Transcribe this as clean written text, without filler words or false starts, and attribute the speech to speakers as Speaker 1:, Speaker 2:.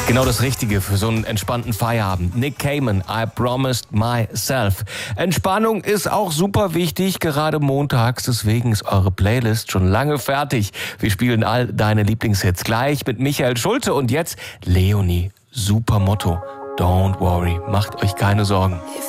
Speaker 1: Genau das Richtige für so einen entspannten Feierabend. Nick Cayman, I Promised Myself. Entspannung ist auch super wichtig, gerade montags. Deswegen ist eure Playlist schon lange fertig. Wir spielen all deine Lieblingshits gleich mit Michael Schulte und jetzt Leonie. Super Motto. Don't worry, macht euch keine Sorgen.